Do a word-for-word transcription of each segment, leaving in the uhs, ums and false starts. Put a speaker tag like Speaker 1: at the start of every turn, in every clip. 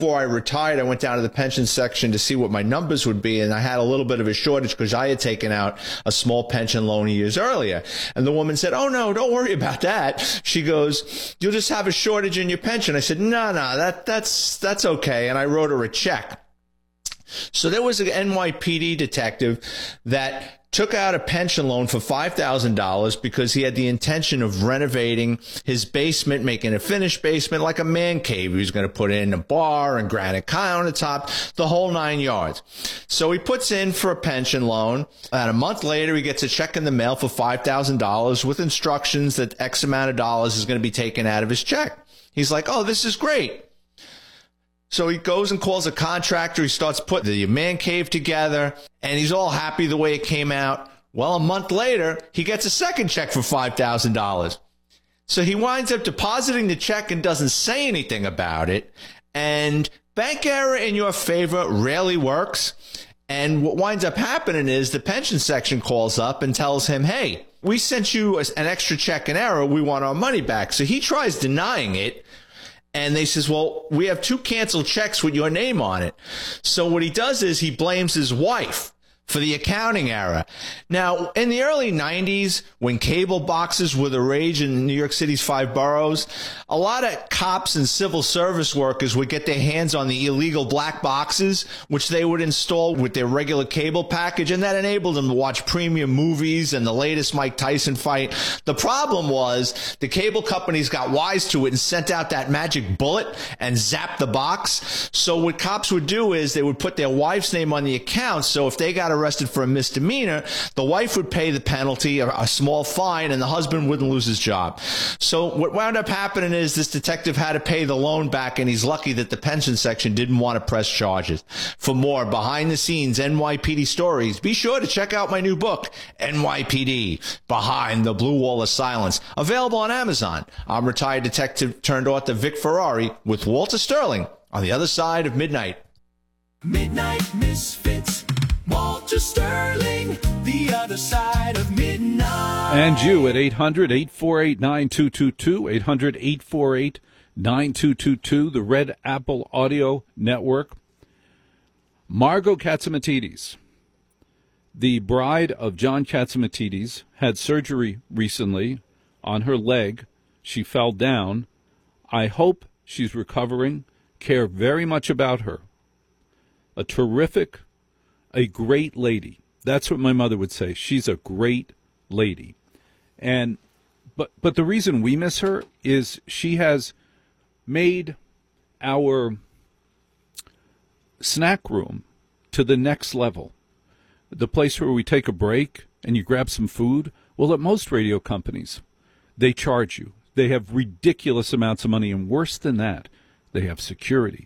Speaker 1: Before I retired, I went down to the pension section to see what my numbers would be, and I had a little bit of a shortage because I had taken out a small pension loan years earlier. And the woman said, oh, no, don't worry about that. She goes, you'll just have a shortage in your pension. I said, no, no, that, that's, that's okay. And I wrote her a check. So there was an N Y P D detective that took out a pension loan for five thousand dollars because he had the intention of renovating his basement, making a finished basement like a man cave. He was going to put in a bar and granite countertop, the whole nine yards. So he puts in for a pension loan. And a month later, he gets a check in the mail for five thousand dollars with instructions that X amount of dollars is going to be taken out of his check. He's like, oh, this is great. So he goes and calls a contractor. He starts putting the man cave together, and he's all happy the way it came out. Well, a month later, he gets a second check for five thousand dollars. So he winds up depositing the check and doesn't say anything about it. And bank error in your favor rarely works. And what winds up happening is the pension section calls up and tells him, hey, we sent you an extra check in error. We want our money back. So he tries denying it. And they says, well, we have two canceled checks with your name on it. So what he does is he blames his wife for the accounting error. Now, in the early nineties, when cable boxes were the rage in New York City's five boroughs, a lot of cops and civil service workers would get their hands on the illegal black boxes, which they would install with their regular cable package, and that enabled them to watch premium movies and the latest Mike Tyson fight. The problem was the cable companies got wise to it and sent out that magic bullet and zapped the box. So what cops would do is they would put their wife's name on the account, so if they got arrested for a misdemeanor, the wife would pay the penalty, a, a small fine, and the husband wouldn't lose his job. So what wound up happening is this detective had to pay the loan back, and he's lucky that the pension section didn't want to press charges. For more behind-the-scenes N Y P D stories, be sure to check out my new book, N Y P D, Behind the Blue Wall of Silence, available on Amazon. I'm retired detective turned author Vic Ferrari with Walter Sterling on the other side of midnight.
Speaker 2: Midnight Misfits. Walter Sterling, the other side of midnight.
Speaker 3: And you at eight hundred, eight four eight, nine two two two, eight hundred, eight four eight, nine two two two, the Red Apple Audio Network. Margo Catsimatidis, the bride of John Catsimatidis, had surgery recently on her leg. She fell down. I hope she's recovering. Care very much about her. A terrific A great lady. That's what my mother would say. She's a great lady. And but but the reason we miss her is she has made our snack room to the next level. The place where we take a break and you grab some food. Well, at most radio companies, they charge you. They have ridiculous amounts of money, and worse than that, they have security.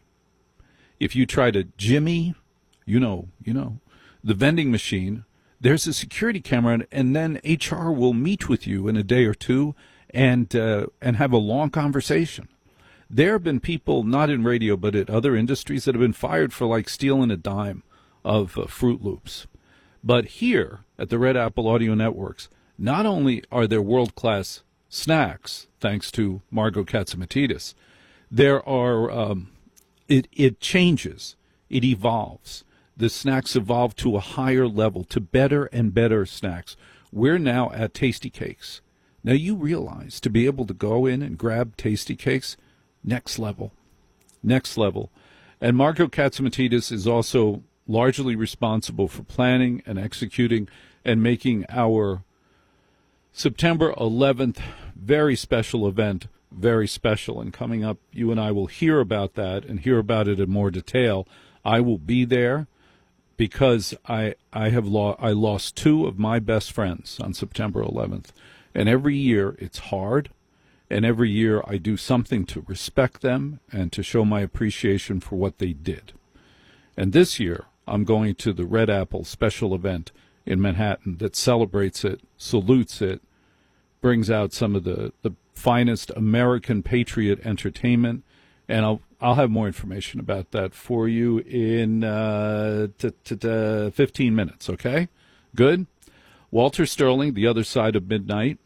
Speaker 3: If you try to jimmy You know, you know, the vending machine, there's a security camera, and then H R will meet with you in a day or two and uh, and have a long conversation. There have been people, not in radio, but at other industries, that have been fired for, like, stealing a dime of uh, Fruit Loops. But here at the Red Apple Audio Networks, not only are there world-class snacks, thanks to Margo Catsimatidis, there are, um, it, it changes, it evolves. The snacks evolve to a higher level, to better and better snacks. We're now at Tasty Cakes. Now, you realize to be able to go in and grab Tasty Cakes, next level, next level. And Margo Catsimatidis is also largely responsible for planning and executing and making our September eleventh very special event very special. And coming up, you and I will hear about that and hear about it in more detail. I will be there, because I I have lo- I lost two of my best friends on September eleventh. And every year it's hard, and every year I do something to respect them and to show my appreciation for what they did. And this year I'm going to the Red Apple special event in Manhattan that celebrates it, salutes it, brings out some of the, the finest American patriot entertainment, and I'll I'll have more information about that for you in uh, t- t- t- fifteen minutes, okay? Good? Walter Sterling, The Other Side of Midnight.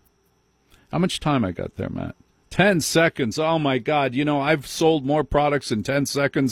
Speaker 3: How much time I got there, Matt? Ten seconds. Oh, my God. You know, I've sold more products in ten seconds